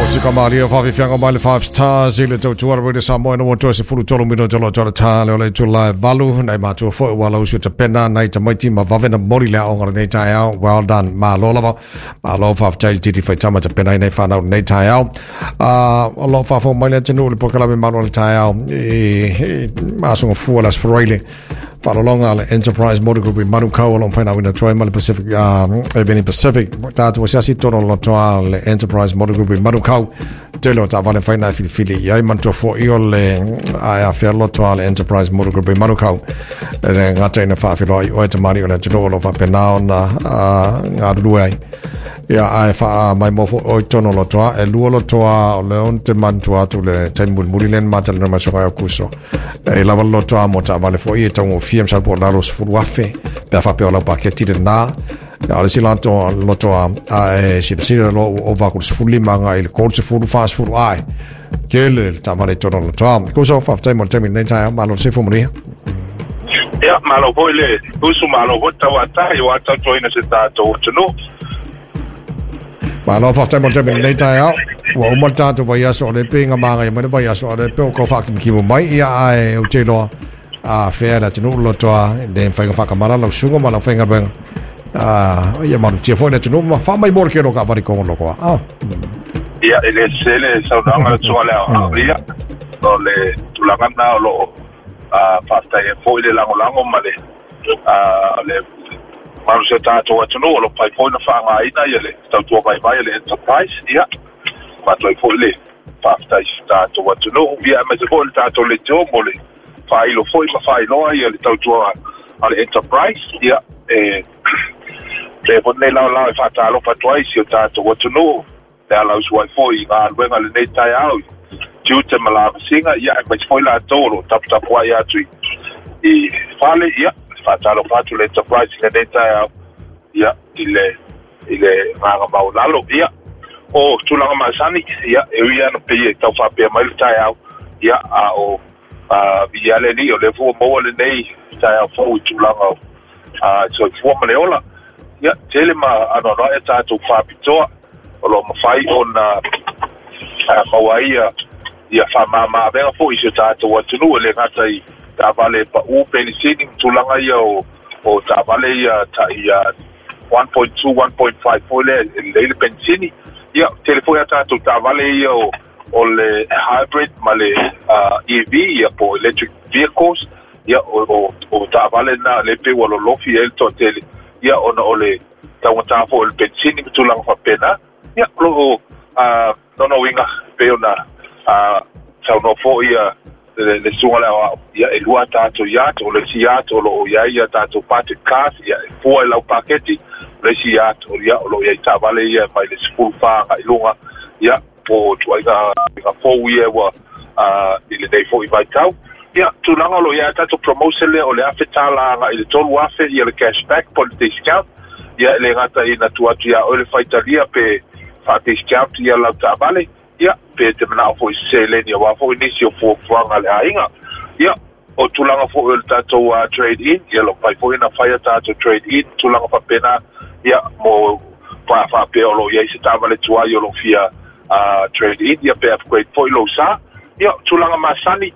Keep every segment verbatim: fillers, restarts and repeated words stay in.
Maria Favi Fianga Mile five stars ile tau tuara wele Samoa no to se fulu tolo mino jolo jolo tale ole tula valu nei ma tu fo wala usu te pena nei te maiti ma vavena mori le onga nei tai au well done ma lo lava ma lo fa tai titi fa tama te pena nei fa na nei tai au a lo fa fo mai le tenu le pokala me ma lo tai au e ma so fu las freile Whalonga le Enterprise Motor Group i Manukau along whaina wina toi mali Pacific um, Ebony Pacific tātu o siasi tono lo toa le Enterprise Motor Group i Manukau te lo ta vale whaina fili fili iai mantua fo io le aia whia lo toa le Enterprise Motor Group i Manukau le ngata ina whaafilo ai oe te mani o le tino lo whapenao na ngā rurue ai ia ai wha mai mofo oi tono lo toa e lua lo toa o le on te mantua atu le taimul murilen matala na masonga au kuso e lava lo toa mo ta vale fo i e tango fiam sa por laros furu afe pe fa pe ola paketi de na ya le silanto lo toa a e si si lo o va kur fuli manga il kol se furu fast furu ai kele ta vale tono lo toa kuso fa taimo taimo nei ta ma lo se fu muri ya ma lo voile kuso ma lo vota wata yo ata toina se ta to no Ma lo fa taimo taimo nei ta ya wa o mata to va ya so le pinga manga ya ma va ya so le pe ko fa ki mo mai ya ai o te lo a fera tinu lo toa de fa fa kamara lo sugo ma lo fa ngaben a ya ma ti fo de tinu ma fa mai bor ke lo ka bari ko lo ko ah ya ele sele sa na ma so la ya lo le tu la gana lo a fa sta e fo le la ngo ma le a le ma so ta to tinu lo pa fo na fa nga ina ya le sta to vai vai le Enterprise ya ma to fo le fa sta sta to tinu ya ma se fo ta to le jo mo le failo foi ma failo ai le tau tua ale Enterprise ia e e pone la la fa ta lo fa toi si ta to what to know da la usai foi ga luenga le nei tai au tiu te mala singa ia ma foi la tolo tap tap wa ia tu i fale ia fa ta lo fa tu le Enterprise le nei tai au ia ile ile ma ga ba lo ia o tu la ma sani ia e ia no pe tau fa pe mai tai au ia a o a viale ni o le fu mo le nei ta fu tu la a so fu mo le ola ya tele ma ano no e ta tu fa pitoa o lo mo fai ona a mawaia ia fa mama venga fu i ta tu wa tu le ngata i ta vale pa u penicillin tu la ia o o ta vale ia ta ia one point two one point five le le penicillin ia telefone ta tu ta vale ia o o le hybrid ma le uh, E V ia po electric vehicles ia o o, o ta vale na le pe o lo lofi el to tele ia ona o le ta wata fo el benzini tu lang fa pena ia lo uh, no no winga pe ona uh, sa no fo ia le, le suala ia e lua ta to ia to le sia to lo ia ia ta to pate cars ia fo el paketi le sia to ia lo ia ta vale ia mai le full fa ai lunga ia po tu ai ga ga fo ia wa a ile dei fo i vai tau ia tu langa lo ia ta to promotion le o le afetala ga ile tolu afe ia le cashback po le discount ia le gata ina tu atu ia o le faitalia pe fa discount ia la ta vale ia pe te na fo se le ni wa fo ni si fo fanga le ainga ia o tu langa fo el ta to uh, trade in ia lo pai fo ina fire ta to trade in tu langa fa pena ia mo pa fa pe o lo ia se ta vale tu ai lo fia a trade in ia pe upgrade foi lo sa ia tulanga masani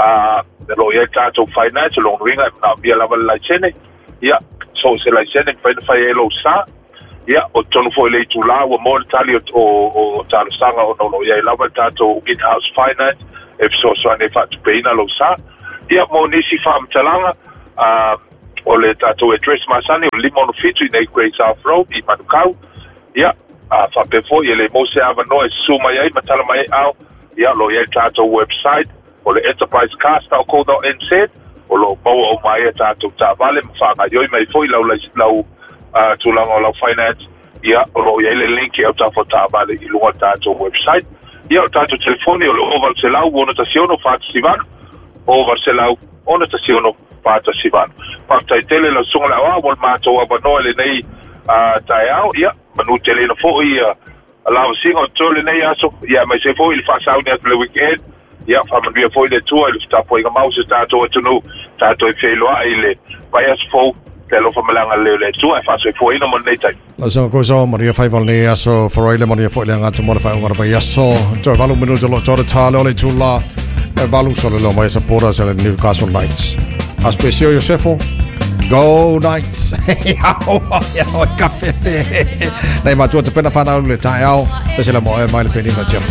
a lo ia ta to finance lo ringa na via la la chene ia so se la chene pe fa lo sa ia o tonu foi le tula o mo tali o o ta sanga o lo ia la ta to in house finance if so so ne fa to pay na lo sa ia mo ni si fam talanga a o le ta to address masani o limon fitu nei Great South Road i Manukau ia a fa pe fo ele mo se ava no e suma ai matala mai au ia lo ia tato website o le Enterprise Cast o ko do N Z o lo mo o mai tato ta vale fa ga yo mai foi lau lau a tu la o finance ia o lo ia le link e ta fo ta vale i lo tato website ia o tato telefoni o lo over se lau o notazione fa sivan over se lau o notazione fa sivan pa tai tele la sunga la o ma to ava no le nei a tai au ia manu tele no fo ia ala singo tole nei aso ia mai se fo il fa sau net le weekend ia fa manu fo le tua il sta poi ga mouse sta to to no sta to e felo ai le vai as fo te lo fa malanga le le tu fa so foi no mon nei tai la so ko so maria fai val ne aso for ile maria fo le ngata mo fa ngara fa yaso jo valu minu jo lo jo tale le chula e valu so le mai supporters le Newcastle Knights aspesio Josefo Go Knights yao yao cafe nei ma tu te pena fa na le tai au pe se la mo e mai le penina Jeff